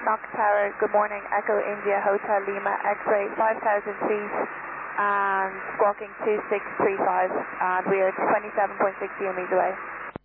Knock Tower, good morning, Echo India Hotel Lima, X-ray 5,000 feet and squawking 2635 and we are 27.6 kilometers away.